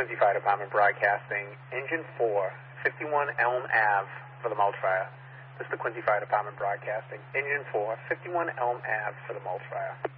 Quincy Fire Department broadcasting. Engine 4, 51 Elm Ave for the mulch fire. This is the Quincy Fire Department broadcasting. Engine 4, 51 Elm Ave for the mulch fire.